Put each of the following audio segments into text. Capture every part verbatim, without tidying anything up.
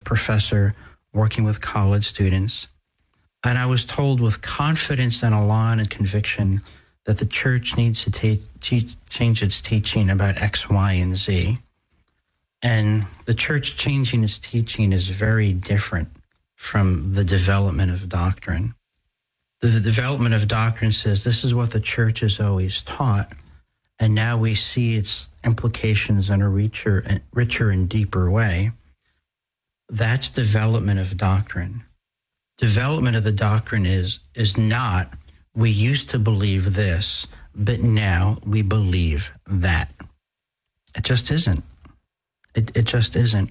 professor working with college students. And I was told with confidence and elan and conviction that the church needs to ta- te- change its teaching about X, Y, and Z. And the church changing its teaching is very different from the development of doctrine. The, the development of doctrine says this is what the church has always taught, and now we see its implications in a richer, richer and deeper way. That's development of doctrine. Development of the doctrine is, is not, we used to believe this, but now we believe that. It just isn't. It, it just isn't.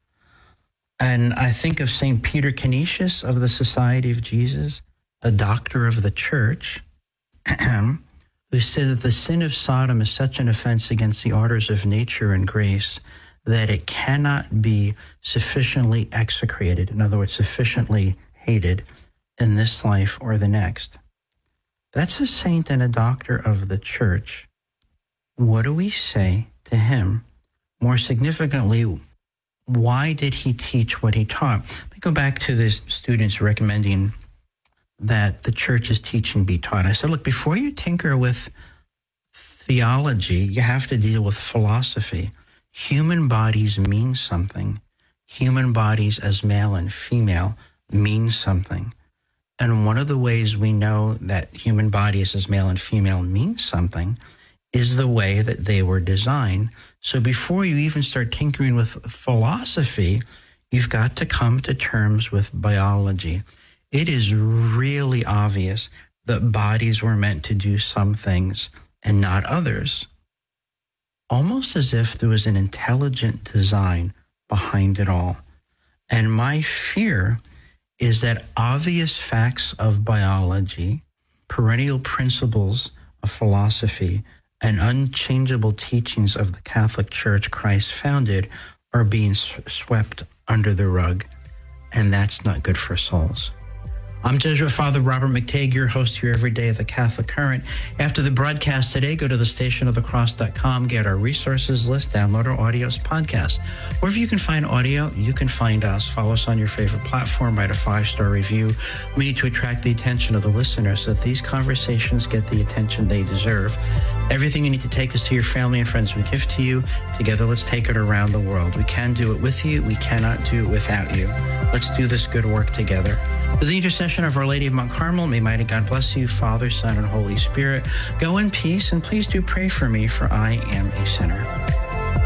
And I think of Saint Peter Canisius of the Society of Jesus, a doctor of the church, who said that the sin of Sodom is such an offense against the orders of nature and grace that it cannot be sufficiently execrated, in other words, sufficiently hated in this life or the next. That's a saint and a doctor of the church. What do we say to him? More significantly, why did he teach what he taught? Let me go back to the students recommending that the church's teaching be taught. I said, look, before you tinker with theology, you have to deal with philosophy. Human bodies mean something. Human bodies as male and female mean something. And one of the ways we know that human bodies as male and female mean something is the way that they were designed. So before you even start tinkering with philosophy, you've got to come to terms with biology. It is really obvious that bodies were meant to do some things and not others. Almost as if there was an intelligent design behind it all. And my fear is that obvious facts of biology, perennial principles of philosophy, and unchangeable teachings of the Catholic Church Christ founded are being swept under the rug. And that's not good for souls. I'm Jesuit Father Robert McTague, your host here every day at the Catholic Current. After the broadcast today, go to the station of the cross dot com, get our resources list, download our audios podcast. Wherever you can find audio, you can find us. Follow us on your favorite platform, write a five-star review. We need to attract the attention of the listener so that these conversations get the attention they deserve. Everything you need to take us to your family and friends we give to you. Together, let's take it around the world. We can do it with you. We cannot do it without you. Let's do this good work together. With the intercession of Our Lady of Mount Carmel, may mighty God bless you, Father, Son, and Holy Spirit. Go in peace, and please do pray for me, for I am a sinner.